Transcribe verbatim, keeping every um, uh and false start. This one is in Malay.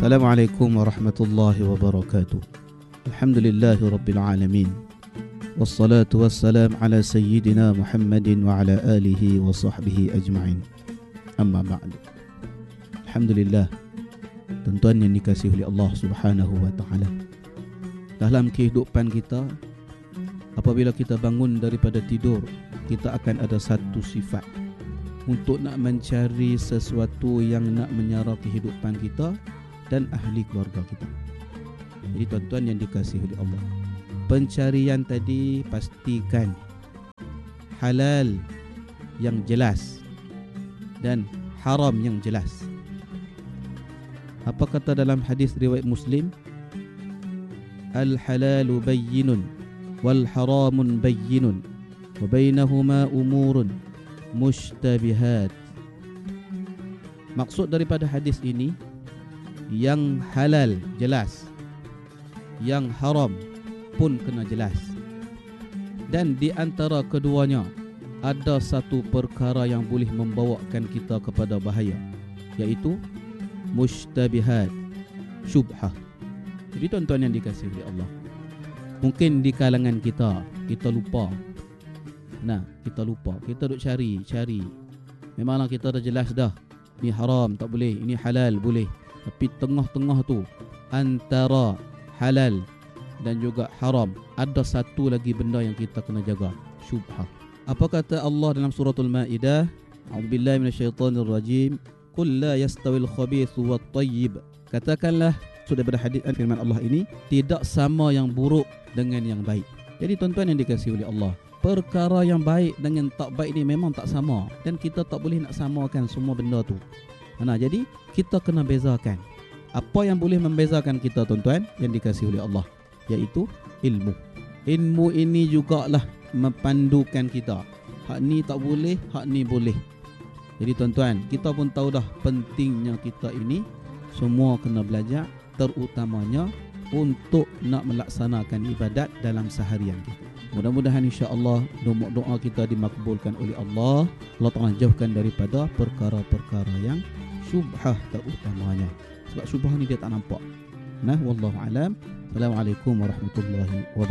Assalamualaikum warahmatullahi wabarakatuh. Alhamdulillahi rabbil alamin. Wassalatu wassalam ala sayyidina Muhammadin wa ala alihi wa sahbihi ajma'in. Amma ba'du. Alhamdulillah, tuan-tuan yang dikasihi oleh Allah Subhanahu wa taala. Dalam kehidupan kita, apabila kita bangun daripada tidur, kita akan ada satu sifat untuk nak mencari sesuatu yang nak menyara kehidupan kita dan ahli keluarga kita. Jadi tuan-tuan yang dikasihi oleh Allah, pencarian tadi pastikan halal yang jelas dan haram yang jelas. Apa kata dalam hadis riwayat Muslim? Al-halalu bayyinun wal haramun bayyinun wa bainahuma umurun mushtabihat. Maksud daripada hadis ini, yang halal jelas, yang haram pun kena jelas. Dan di antara keduanya ada satu perkara yang boleh membawakan kita kepada bahaya, iaitu mushtabihat, syubhah. Jadi tuan-tuan yang dikasihi oleh Allah, mungkin di kalangan kita, kita lupa. Nah, kita lupa, kita duk cari, cari. Memanglah kita dah jelas dah, ni haram tak boleh, ini halal boleh. Tapi tengah-tengah tu, antara halal dan juga haram, ada satu lagi benda yang kita kena jaga, syubhah. Apa kata Allah dalam suratul Maidah? A'udzubillahi minasyaitonirrajim. Qul la yastawil khabithu wat tayyib. Katakanlah, sudah berhadis firman Allah ini, tidak sama yang buruk dengan yang baik. Jadi tuan-tuan yang dikasihi oleh Allah, perkara yang baik dengan tak baik ni memang tak sama, dan kita tak boleh nak samakan semua benda tu. Nah, jadi kita kena bezakan. Apa yang boleh membezakan kita tuan-tuan yang dikasihi oleh Allah, iaitu ilmu. Ilmu ini jugalah memandukan kita. Hak ni tak boleh, hak ni boleh. Jadi tuan-tuan, kita pun tahu dah pentingnya kita ini semua kena belajar, terutamanya untuk nak melaksanakan ibadat dalam seharian kita. Mudah-mudahan insya-Allah doa-doa kita dimakbulkan oleh Allah. Allah Ta'ala jauhkan daripada perkara-perkara yang syubhah terutamanya. Sebab syubhah ni dia tak nampak. Nah, wallahu alam. Assalamualaikum warahmatullahi wabarakatuh.